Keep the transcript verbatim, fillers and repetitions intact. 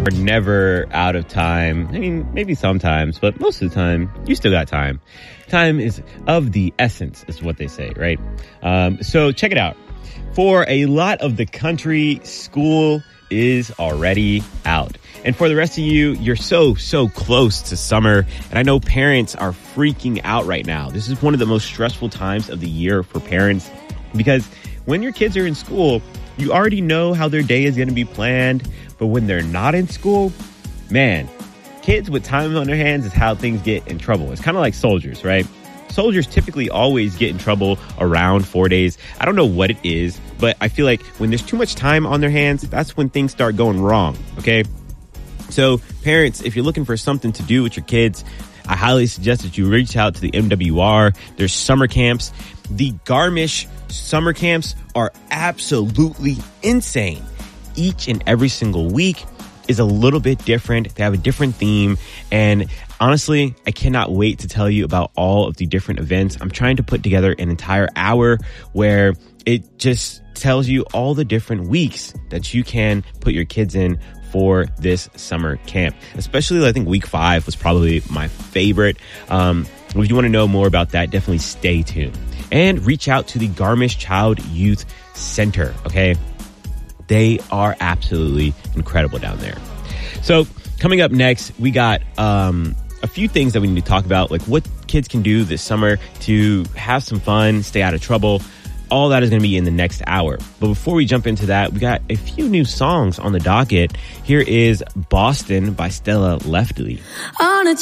We're never out of time. I mean, maybe sometimes, but most of the time, you still got time. Time is of the essence, is what they say, right? Um, so check it out. For a lot of the country, school is already out. And for the rest of you, you're so, so close to summer. And I know parents are freaking out right now. This is one of the most stressful times of the year for parents because when your kids are in school, you already know how their day is going to be planned. But when they're not in school, man, kids with time on their hands is how things get in trouble. It's kind of like soldiers, right? Soldiers typically always get in trouble around four days. I don't know what it is, but I feel like when there's too much time on their hands, that's when things start going wrong, okay? So parents, if you're looking for something to do with your kids, I highly suggest that you reach out to the M W R. There's summer camps. The Garmisch summer camps are absolutely insane. Each and every single week is a little bit different. They have a different theme. And honestly, I cannot wait to tell you about all of the different events. I'm trying to put together an entire hour where it just tells you all the different weeks that you can put your kids in for this summer camp. Especially, I think week five was probably my favorite. Um, if you want to know more about that, definitely stay tuned. And reach out to the Garmisch Child Youth Center, okay? They are absolutely incredible down there. So coming up next, we got um, a few things that we need to talk about, like what kids can do this summer to have some fun, stay out of trouble. All that is going to be in the next hour. But before we jump into that, we got a few new songs on the docket. Here is Boston by Stella Leftley. On a